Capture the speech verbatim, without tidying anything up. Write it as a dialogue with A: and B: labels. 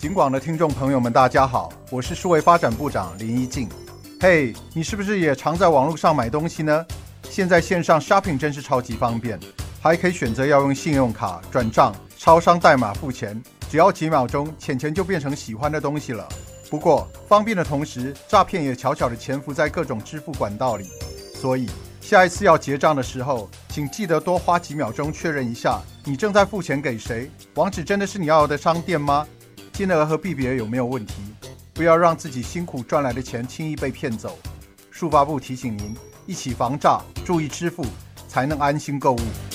A: 警广的听众朋友们，大家好，我是数位发展部长林一静。嘿、hey, 你是不是也常在网络上买东西呢？现在线上 shopping 真是超级方便，还可以选择要用信用卡、转账、超商代码付钱，只要几秒钟，钱钱就变成喜欢的东西了。不过方便的同时，诈骗也悄悄地潜伏在各种支付管道里，所以下一次要结账的时候，请记得多花几秒钟确认一下，你正在付钱给谁，网址真的是你要的商店吗？金额和币别有没有问题？不要让自己辛苦赚来的钱轻易被骗走。数发部提醒您，一起防诈，注意支付，才能安心购物。